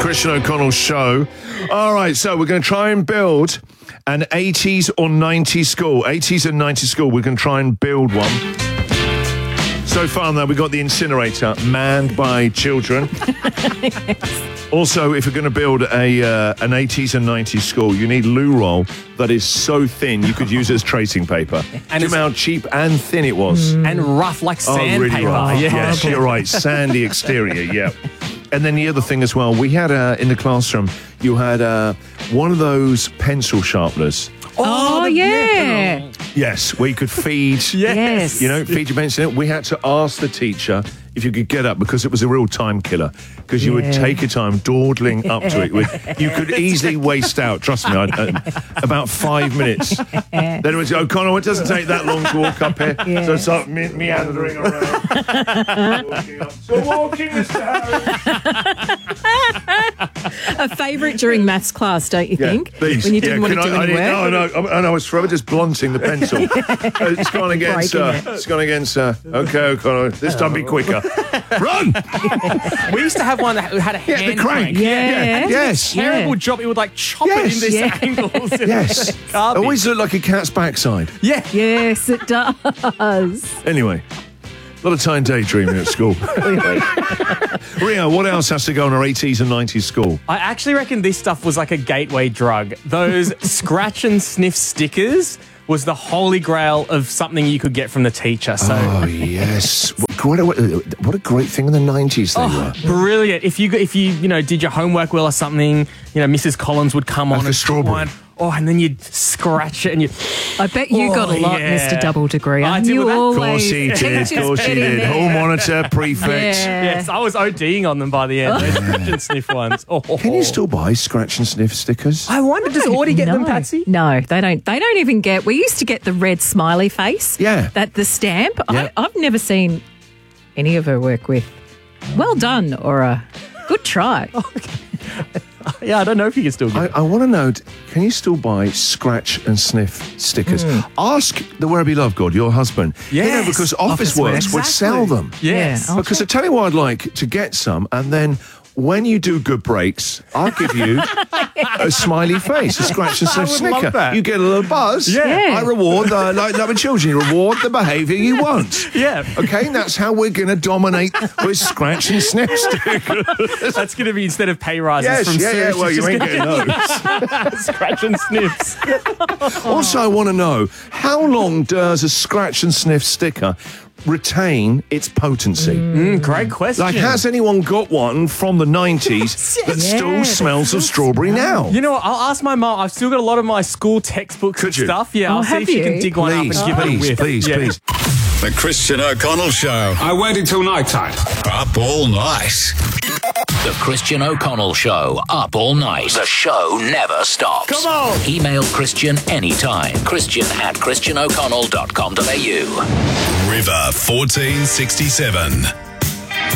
Christian O'Connell Show. All right, so we're going to try and build an 80s or 90s school. 80s and 90s school. We're going to try and build one. So far, though, we've got the incinerator manned by children. Also, if you're going to build an 80s and 90s school, you need loo roll that is so thin you could use it as tracing paper. And do you know how cheap and thin it was? And rough like sandpaper. Really rough. Yes, you're right. Sandy exterior, yeah. And then the other thing as well, we had in the classroom, you had one of those pencil sharpeners. Oh, yeah. Yes, where you could feed, Yes. you know, feed your pencil in it. We had to ask the teacher if you could get up because it was a real time killer. Because you would take your time dawdling up to it. You could easily waste out, trust me, about 5 minutes. Then it was, O'Connell, it doesn't take that long to walk up here. So it's like meandering around. Walking up. So walking, Mr. Harris. A favourite during maths class, don't you think? Please. When you didn't want to do any work. No, I was forever just blunting the pencil. It's gone again, sir. It's gone again, sir. Okay, O'Connell, this time be quicker. Run! We used to have one that had a hand crank. Yeah. Yes. Terrible job. It would like chop it in these angles. Yes. Garbage. Always looked like a cat's backside. Yeah. Yes, it does. Anyway, a lot of time daydreaming at school. Rio, what else has to go in our 80s and 90s school? I actually reckon this stuff was like a gateway drug. Those scratch and sniff stickers was the holy grail of something you could get from the teacher. So, Oh, yes. What a great thing in the 90s they were. brilliant. If you did your homework well or something, Mrs. Collins would come on the and strawberry. and then you'd scratch it and you. I bet you got a lot, yeah. Mr. Double Degree. I did with that. Of course he did. Of course he did. Hall monitor, prefect. Yes, I was ODing on them by the end. Those scratch and sniff ones. Can you still buy scratch and sniff stickers? I wonder, does Audie get them, Patsy? No, they don't. They don't even get. We used to get the red smiley face. Yeah. The stamp. Yeah. I've never seen any of her work with. Well done, Aura. Good try. Yeah, I don't know if you can still get I want to know, can you still buy scratch and sniff stickers? Ask the Werribee Love God, your husband. Yes. Because Office Works would sell them. Yes. Yeah. Because I tell you what I'd like to get some, and then when you do good breaks, I'll give you a smiley face, a scratch and sniff would snicker. love that. You get a little buzz. Yeah. I reward, like with children, you reward the behaviour you want. Yeah. Okay, and that's how we're going to dominate with scratch and sniff stickers. That's going to be instead of pay rises from Yes, well, you ain't getting those. scratch and sniffs. Also, I want to know, how long does a scratch and sniff sticker retain its potency? Great question. Like, has anyone got one from the 90s that still smells of strawberry now? You know what? I'll ask my mum. I've still got a lot of my school textbooks and Could you? stuff. Yeah, I'll see have if she can you? dig one up and give it a whiff. Please. The Christian O'Connell Show. I waited till night time. Up all night. The Christian O'Connell Show, up all night. The show never stops. Come on. Email Christian anytime. Christian@christianoconnell.com.au. River 1467.